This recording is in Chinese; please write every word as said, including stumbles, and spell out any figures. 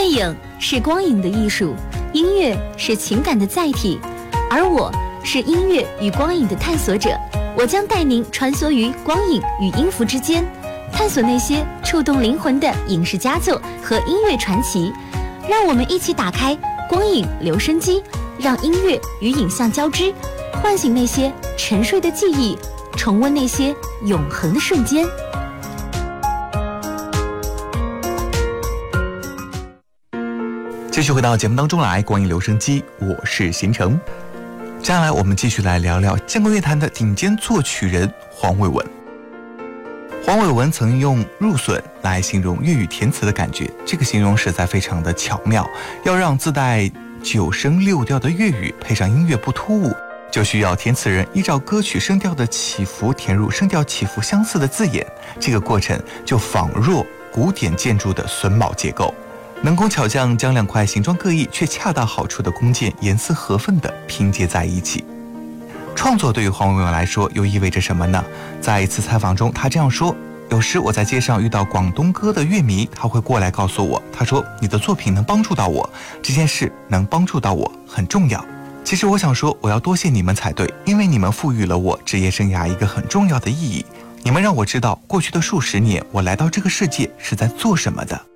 电影是光影的艺术，音乐是情感的载体，而我是音乐与光影的探索者。我将带您穿梭于光影与音符之间，探索那些触动灵魂的影视佳作和音乐传奇。让我们一起打开光影留声机，让音乐与影像交织，唤醒那些沉睡的记忆，重温那些永恒的瞬间。 继续回到节目当中来，光影留声机，我是邢成。接下来我们继续来聊聊建国乐坛的顶尖作曲人黄伟文。黄伟文曾用入笋来形容粤语填词的感觉，这个形容实在非常的巧妙。要让自带九声六调的粤语配上音乐不突兀，就需要填词人依照歌曲声调的起伏填入声调起伏相似的字眼，这个过程就仿若古典建筑的榫卯结构，能工巧匠将两块形状各异却恰到好处的弓箭严丝合缝地拼接在一起。创作对于黄伟文来说又意味着什么呢？在一次采访中，他这样说：有时我在街上遇到广东歌的乐迷，他会过来告诉我，他说你的作品能帮助到我，这件事能帮助到我很重要。其实我想说，我要多谢你们才对，因为你们赋予了我职业生涯一个很重要的意义，你们让我知道过去的数十年我来到这个世界是在做什么的。